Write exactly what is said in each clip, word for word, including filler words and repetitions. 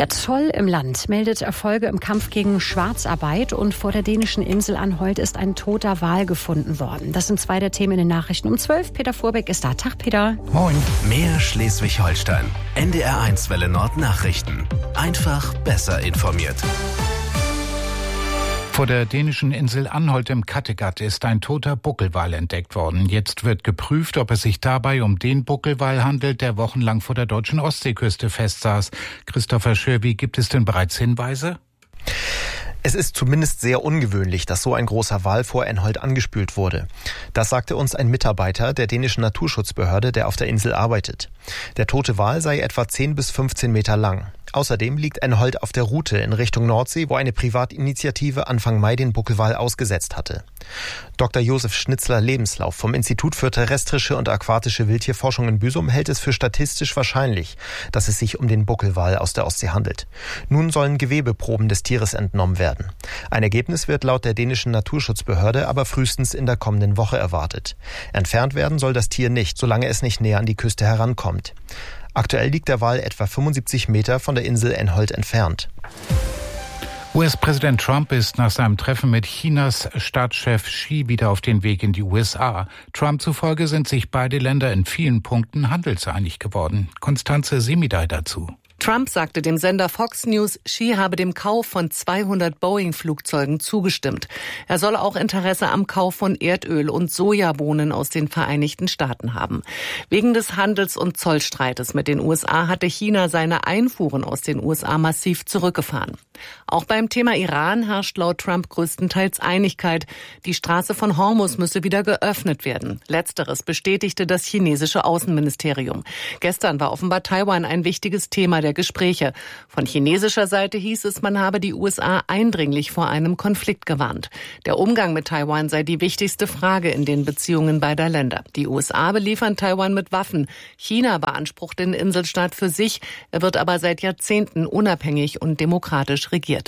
Der Zoll im Land meldet Erfolge im Kampf gegen Schwarzarbeit und vor der dänischen Insel Anholt ist ein toter Wal gefunden worden. Das sind zwei der Themen in den Nachrichten um zwölf. Peter Vorbeck ist da. Tag, Peter. Moin. Mehr Schleswig-Holstein. N D R eins Welle Nord Nachrichten. Einfach besser informiert. Vor der dänischen Insel Anholt im Kattegat ist ein toter Buckelwal entdeckt worden. Jetzt wird geprüft, ob es sich dabei um den Buckelwal handelt, der wochenlang vor der deutschen Ostseeküste festsaß. Christopher Schirwi, gibt es denn bereits Hinweise? Es ist zumindest sehr ungewöhnlich, dass so ein großer Wal vor Anholt angespült wurde. Das sagte uns ein Mitarbeiter der dänischen Naturschutzbehörde, der auf der Insel arbeitet. Der tote Wal sei etwa zehn bis fünfzehn Meter lang. Außerdem liegt Anholt auf der Route in Richtung Nordsee, wo eine Privatinitiative Anfang Mai den Buckelwal ausgesetzt hatte. Doktor Josef Schnitzler-Lebenslauf vom Institut für terrestrische und aquatische Wildtierforschung in Büsum hält es für statistisch wahrscheinlich, dass es sich um den Buckelwal aus der Ostsee handelt. Nun sollen Gewebeproben des Tieres entnommen werden. Ein Ergebnis wird laut der dänischen Naturschutzbehörde aber frühestens in der kommenden Woche erwartet. Entfernt werden soll das Tier nicht, solange es nicht näher an die Küste herankommt. Aktuell liegt der Wal etwa fünfundsiebzig Meter von der Insel Anholt entfernt. U S-Präsident Trump ist nach seinem Treffen mit Chinas Staatschef Xi wieder auf den Weg in die U S A. Trump zufolge sind sich beide Länder in vielen Punkten handelseinig geworden. Constanze Semidai dazu. Trump sagte dem Sender Fox News, Xi habe dem Kauf von zweihundert Boeing-Flugzeugen zugestimmt. Er soll auch Interesse am Kauf von Erdöl und Sojabohnen aus den Vereinigten Staaten haben. Wegen des Handels- und Zollstreites mit den U S A hatte China seine Einfuhren aus den U S A massiv zurückgefahren. Auch beim Thema Iran herrscht laut Trump größtenteils Einigkeit. Die Straße von Hormuz müsse wieder geöffnet werden. Letzteres bestätigte das chinesische Außenministerium. Gestern war offenbar Taiwan ein wichtiges Thema der Gespräche. Von chinesischer Seite hieß es, man habe die U S A eindringlich vor einem Konflikt gewarnt. Der Umgang mit Taiwan sei die wichtigste Frage in den Beziehungen beider Länder. Die U S A beliefern Taiwan mit Waffen. China beansprucht den Inselstaat für sich. Er wird aber seit Jahrzehnten unabhängig und demokratisch regiert.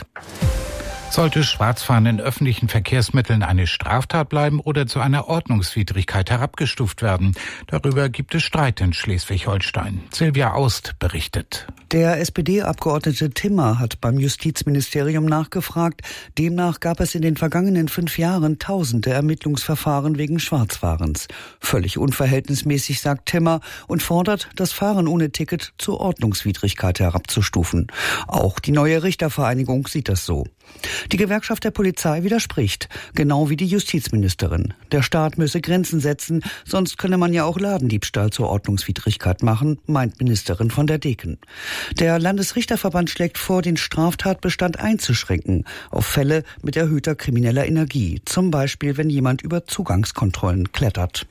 Sollte Schwarzfahren in öffentlichen Verkehrsmitteln eine Straftat bleiben oder zu einer Ordnungswidrigkeit herabgestuft werden? Darüber gibt es Streit in Schleswig-Holstein. Silvia Aust berichtet. Der S P D-Abgeordnete Timmer hat beim Justizministerium nachgefragt. Demnach gab es in den vergangenen fünf Jahren tausende Ermittlungsverfahren wegen Schwarzfahrens. Völlig unverhältnismäßig, sagt Timmer und fordert, das Fahren ohne Ticket zur Ordnungswidrigkeit herabzustufen. Auch die neue Richtervereinigung sieht das so. Die Gewerkschaft der Polizei widerspricht, genau wie die Justizministerin. Der Staat müsse Grenzen setzen, sonst könne man ja auch Ladendiebstahl zur Ordnungswidrigkeit machen, meint Ministerin von der Deken. Der Landesrichterverband schlägt vor, den Straftatbestand einzuschränken auf Fälle mit erhöhter krimineller Energie, zum Beispiel wenn jemand über Zugangskontrollen klettert.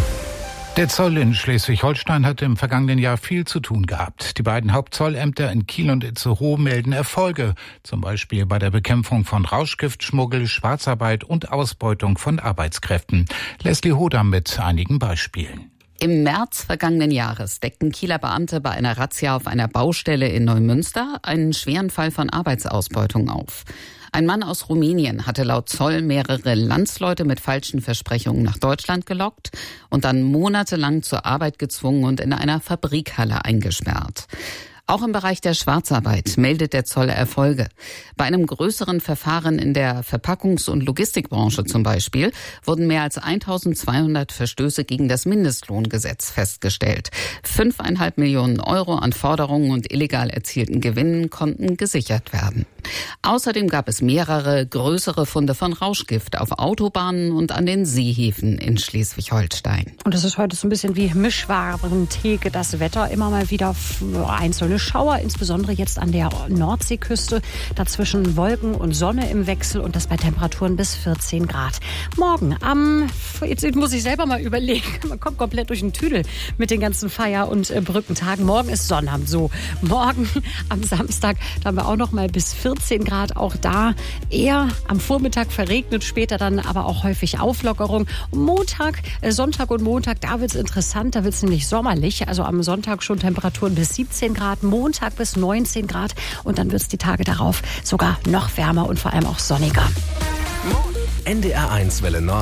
Der Zoll in Schleswig-Holstein hat im vergangenen Jahr viel zu tun gehabt. Die beiden Hauptzollämter in Kiel und Itzehoe melden Erfolge, zum Beispiel bei der Bekämpfung von Rauschgiftschmuggel, Schwarzarbeit und Ausbeutung von Arbeitskräften. Leslie Hodam mit einigen Beispielen. Im März vergangenen Jahres deckten Kieler Beamte bei einer Razzia auf einer Baustelle in Neumünster einen schweren Fall von Arbeitsausbeutung auf. Ein Mann aus Rumänien hatte laut Zoll mehrere Landsleute mit falschen Versprechungen nach Deutschland gelockt und dann monatelang zur Arbeit gezwungen und in einer Fabrikhalle eingesperrt. Auch im Bereich der Schwarzarbeit meldet der Zoll Erfolge. Bei einem größeren Verfahren in der Verpackungs- und Logistikbranche zum Beispiel wurden mehr als eintausendzweihundert Verstöße gegen das Mindestlohngesetz festgestellt. Fünfeinhalb Millionen Euro an Forderungen und illegal erzielten Gewinnen konnten gesichert werden. Außerdem gab es mehrere größere Funde von Rauschgift auf Autobahnen und an den Seehäfen in Schleswig-Holstein. Und es ist heute so ein bisschen wie Mischwaren-Theke, das Wetter, immer mal wieder einzelne Schauer, insbesondere jetzt an der Nordseeküste. Dazwischen Wolken und Sonne im Wechsel und das bei Temperaturen bis vierzehn Grad. Morgen am, jetzt muss ich selber mal überlegen, man kommt komplett durch den Tüdel mit den ganzen Feier- und äh, Brückentagen. Morgen ist Sonnabend so. Morgen am Samstag, da haben wir auch noch mal bis vierzehn Grad. Auch da eher am Vormittag verregnet, später dann aber auch häufig Auflockerung. Und Montag, äh, Sonntag und Montag, da wird es interessant, da wird es nämlich sommerlich. Also am Sonntag schon Temperaturen bis siebzehn Grad, Montag bis neunzehn Grad und dann wird es die Tage darauf sogar noch wärmer und vor allem auch sonniger. N D R eins Welle Nord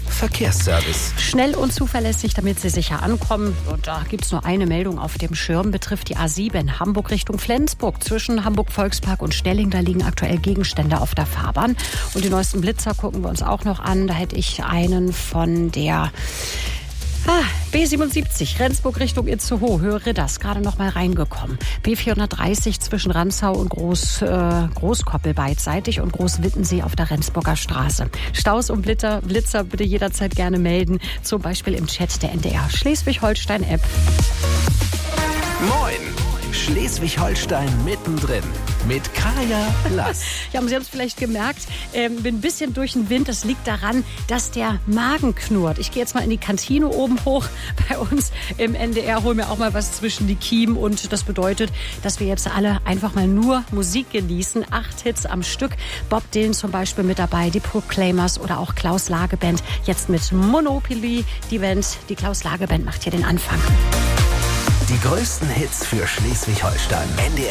Verkehrsservice. Schnell und zuverlässig, damit Sie sicher ankommen. Und da gibt es nur eine Meldung auf dem Schirm, betrifft die A sieben Hamburg Richtung Flensburg. Zwischen Hamburg Volkspark und Stelling, da liegen aktuell Gegenstände auf der Fahrbahn. Und die neuesten Blitzer gucken wir uns auch noch an. Da hätte ich einen von der Ah, B siebenundsiebzig, Rendsburg Richtung Itzehoe, Höhe Ridders, gerade noch mal reingekommen. B vierhundertdreißig zwischen Ranzau und Groß, äh, Großkoppel beidseitig und Großwittensee auf der Rendsburger Straße. Staus und Blitzer, Blitzer bitte jederzeit gerne melden, zum Beispiel im Chat der N D R Schleswig-Holstein-App. Moin! Schleswig-Holstein mittendrin mit Kaya Lass. Ja, Sie haben es vielleicht gemerkt, ähm, bin ein bisschen durch den Wind. Das liegt daran, dass der Magen knurrt. Ich gehe jetzt mal in die Kantine oben hoch bei uns im N D R, hole mir auch mal was zwischen die Kiemen. Und das bedeutet, dass wir jetzt alle einfach mal nur Musik genießen. Acht Hits am Stück. Bob Dylan zum Beispiel mit dabei, die Proclaimers oder auch Klaus Lage Band. Jetzt mit Monopoly, die Band, die Klaus Lage Band macht hier den Anfang. Die größten Hits für Schleswig-Holstein. N D R